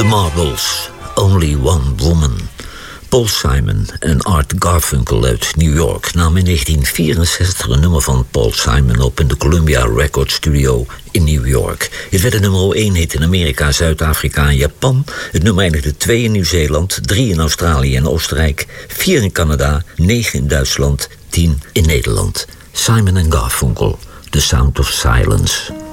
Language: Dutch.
Marbles, Only One Woman. Paul Simon en Art Garfunkel uit New York namen in 1964 een nummer van Paul Simon op in de Columbia Record Studio in New York. Het werd een nummer 1 hit in Amerika, Zuid-Afrika en Japan. Het nummer eindigde 2 in Nieuw-Zeeland, 3 in Australië en Oostenrijk, 4 in Canada, 9 in Duitsland, 10 in Nederland. Simon en Garfunkel, The Sound of Silence.